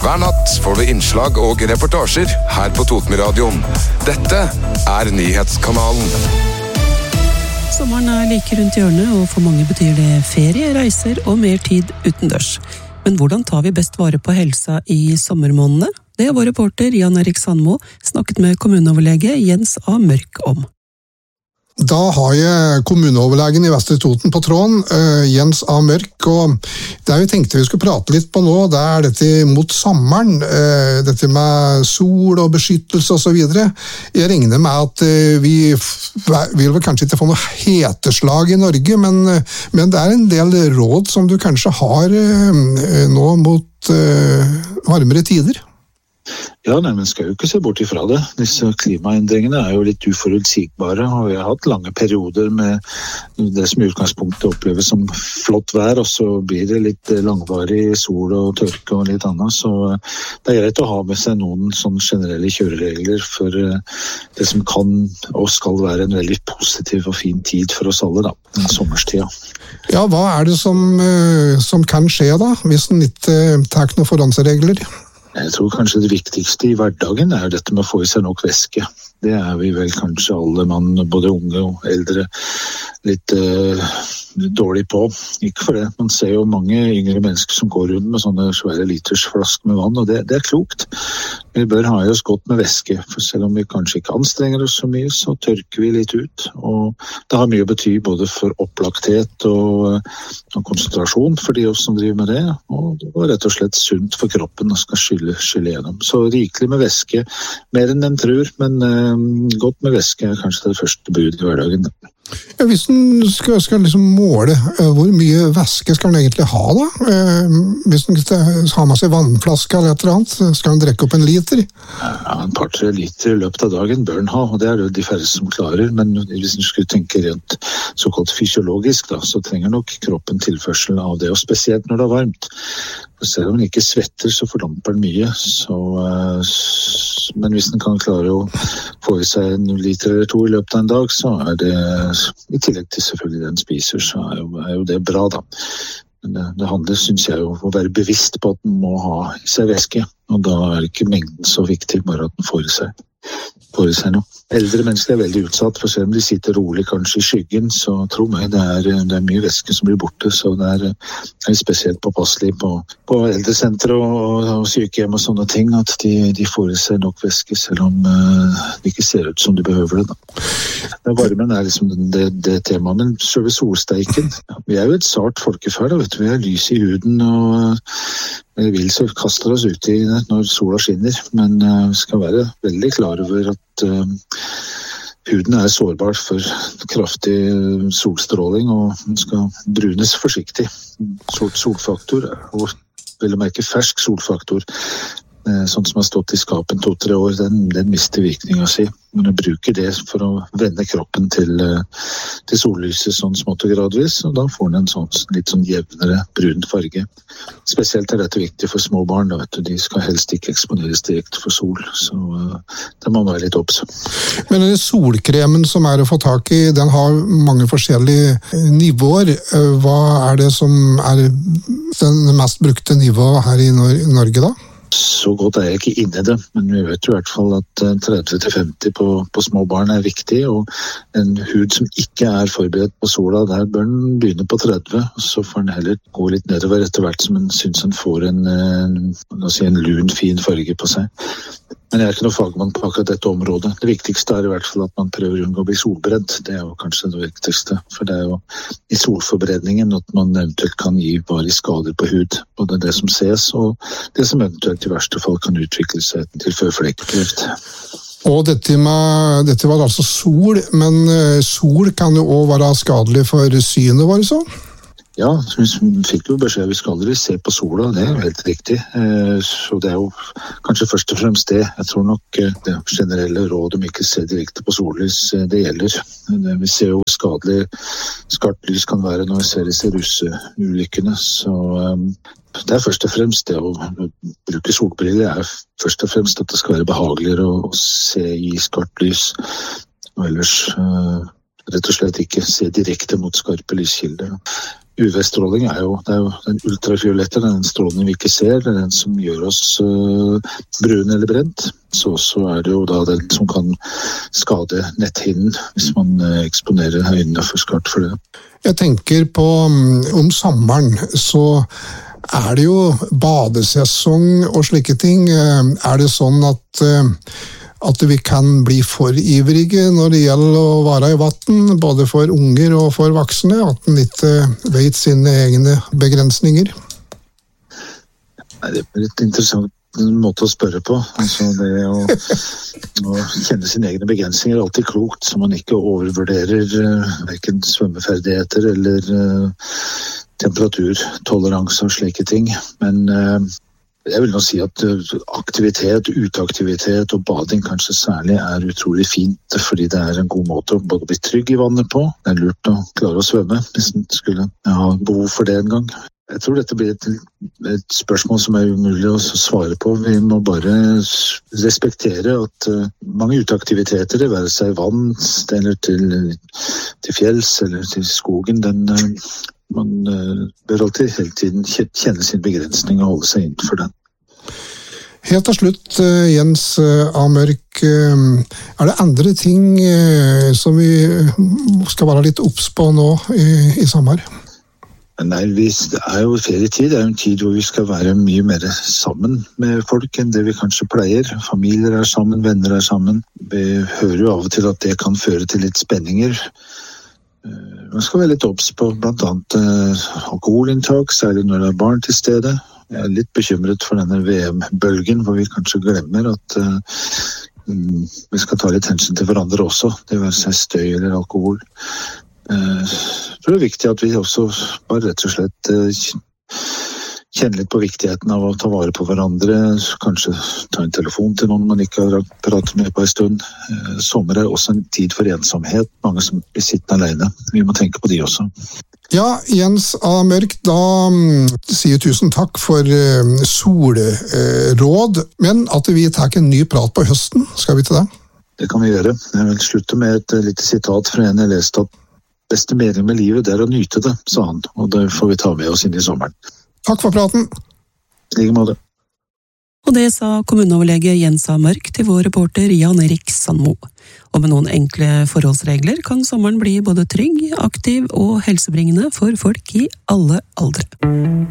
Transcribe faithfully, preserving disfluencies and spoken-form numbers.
Hver natt får du innslag og reportasjer her på Totenradioen. Dette er Nyhetskanalen. Sommeren er like rundt hjørnet, og for mange betyr det ferie, reiser og mer tid utendørs. Men hvordan tar vi best vare på helsa i sommermånedene? Det har vår reporter Jan Erik Sandmo snakket med kommuneoverlege Jens A. Mørk om. Da har jeg kommuneoverlegen i Vestre Toten på tråden, Jens A. Mørk, og det vi tenkte vi skulle prate litt på nå, det er dette mot sommeren, dette med sol og beskyttelse og så videre. Jeg regner med at vi vil vel kanskje ikke få noe heteslag i Norge, men, men det er en del råd som du kanskje har nå mot varmere tider. Ja, nei, men skal jo ikke se bort ifra det. Disse klimaendringene er jo litt uforutsigbare, og vi har hatt lange perioder med det som i utgangspunktet oppleves som flott vær, og så blir det litt langvarig sol og tørke og litt annet, så det er greit å ha med seg noen sånne generelle kjøreregler for det som kan og skal være en veldig positiv og fin tid for oss alle, da, den sommerstida. Ja, hva er det som, som kan skje da, hvis den ikke tar noen forhåndsregler? Jeg tror kanskje det viktigste i hverdagen er dette med å få i seg nok væske. Det er vi vel kanskje alle mann, både unge og eldre, litt uh, dårlig på. Ikke for det. Man ser jo mange yngre mennesker som går rundt med sånne svære liters flasker med vann, og det, det er klokt. Vi bør ha i oss godt med væske, for selv om vi kanskje ikke anstrenger oss så mye, så tørker vi litt ut. Og det har mye å bety både for opplagthet og, og konsentrasjon for de oss som driver med det, og det var rett og slett sunt for kroppen å skal skylle, skylle gjennom. Så rikelig med væske, mer enn den tror, men uh, godt med væske er kanskje det første bud i hverdagen. Ja, hvis den skal, skal liksom måle, hvor mye væske skal den egentlig ha da? Hvis den har med seg vannflaske eller et eller annet, skal den drikke opp en liter? Ja, en par-tre liter i løpet av dagen bør den ha, og det er det de færreste som klarer, men hvis den skulle tenke rent såkalt fysiologisk da, så trenger nok kroppen tilførsel av det, og spesielt når det er varmt. For selv om den ikke svetter, så fordamper den mye, så, men hvis den kan klare å få i seg en liter eller to i løpet av en dag, så er det i tillegg til selvfølgelig den spiser, så er jo, er jo det bra da. Men det, det handler, synes jeg, jo, å være bevisst på at den må ha i seg væske, og da er ikke mengden så viktig, bare at den får i seg, får i seg noe. Eldre mennesker er veldig utsatt, for selv om de sitter rolig kanskje i skyggen, så tro meg, det er, det er mye væske som blir borte, så det er, er spesielt påpasselig på, på eldresentre og, og, og sykehjem og sånne ting, at de, de får i seg nok væske, selv om uh, det ikke ser ut som de behøver det. Da. Men varmen er liksom det, det temaet, men selve solsteiken, ja, vi er jo et sart folkeferd, vet du, vi har lys i huden, og vi vil så kaster oss ut i det når sola skinner, men uh, vi skal være veldig klar over at uh, huden er sårbar for kraftig solstråling, og den skal brunes forsiktig. Sol, solfaktor, og vil jeg merke fersk solfaktor, uh, sånn som har stått i skapen to-tre år, den, den mister virkningen å si. Men jeg bruker det for å vende kroppen til, til sollyset sånn smått og gradvis, og da får den en sånn, litt sånn jevnere brun farge. Spesielt er dette viktig for små barn, da, vet du, de skal helst ikke eksponeres direkte for sol, så uh, det må man være litt oppså. Men den solkremen som er å få tak i, den har mange forskjellige nivåer. Hva er det som er den mest brukte nivået her i Norge da? Så godt er jeg ikke inne i det, men vi vet jo i hvert fall at tretti til femti på, på små barn er viktig, og en hud som ikke er forberedt på sola, der bør den begynne på tretti, og så får den heller gå litt nedover etter hvert som den synes den får en, en, la oss si, en lun, fin farge på seg. Men jeg er ikke noen fagmann på akkurat dette området. Det viktigste er i hvert fall at man prøver å unngå å bli solbrent. Det er jo kanskje det viktigste, for det er jo i solforbredningen at man eventuelt kan gi varig skader på hud. Både det som ses og det som eventuelt i verste fall kan utvikle seg til føflekkreft. Og dette, med, dette var altså sol, men sol kan jo også være skadelig for synet, var det så? Ja, vi fikk jo beskjed vi skal aldri se på sola, det er jo helt riktig. Så det er jo kanskje først og fremst det. Jeg tror nok det generelle råd om ikke se direkte på sollys, det gjelder. Vi ser jo skadelig skarpt lys kan være når vi ser disse russeulykkene, så det er først og fremst det å bruke solbriller er først og fremst at det skal være behageligere å se i skarpt lys, og ellers rett og slett ikke se direkte mot skarpe lyskilder. U V-stråling er jo, det er jo den ultrafiolette, den strålingen vi ikke ser, det er den som gjør oss uh, brun eller brent. Så også er det jo da den som kan skade netthinnen hvis man uh, eksponerer øynene for skarpt for det. Jeg tenker på om sommeren, så er det jo badesesong og slike ting. Er det sånn at at vi kan bli for ivrige når det gjelder å være i vatten, både for unger og for voksne, at en ikke vet sine egne begrensninger? Nei, det er litt interessant måte å spørre på. Altså det å, å kjenne sine egne begrensninger er alltid klokt, så man ikke overvurderer uh, hverken svømmeferdigheter eller uh, temperaturtoleranse og slike ting. Men uh, jeg vil nå si at aktivitet, uteaktivitet og bading kanskje særlig er utrolig fint, fordi det er en god måte å både bli trygg i vannet på. Det er lurt å klare å svømme hvis man skulle ha behov for det en gang. Jeg tror dette blir et, et spørsmål som er umulig å svare på. Vi må bare respektere at mange uteaktiviteter, det være seg vann, eller til, til fjells eller til skogen, den man bør alltid hele tiden kjenne sin begrensning og holde seg innenfor den. Helt til slutt, Jens A. Mørk, er det andre ting som vi skal være litt obs på nå i, i sommer? Nei, det er jo ferietid, det er jo en tid hvor vi skal være mye mer sammen med folk enn det vi kanskje pleier. Familier er sammen, venner er sammen. Vi hører jo av og til at det kan føre til litt spenninger. Man skal være litt obs på blant annet uh, alkoholinntak, særlig når det er barn til stede. Jeg er litt bekymret for denne V M-bølgen, hvor vi kanskje glemmer at uh, um, vi skal ta litt hensyn til hverandre også. Det vil si støy eller alkohol. Uh, jeg tror det er viktig at vi også bare rett og slett uh, kjenner litt på viktigheten av å ta vare på hverandre, kanskje ta en telefon til noen man ikke har pratet med på en stund. Sommer er også en tid for ensomhet, mange som blir sittende alene. Vi må tenke på de også. Ja, Jens A. Mørk, da sier tusen takk for solråd, men at vi tar en ny prat på høsten, skal vi til det? Det kan vi gjøre. Jeg vil slutte med et lite sitat fra en jeg leste at beste mening med livet det er å nyte det, sa han, og det får vi ta med oss inn i sommeren. Takk for praten. I like måte. Og det sa kommuneoverlege Jens A. Mørk til vår reporter Jan Erik Sandmo. Og med noen enkle forholdsregler kan sommeren bli både trygg, aktiv og helsebringende for folk i alle aldre.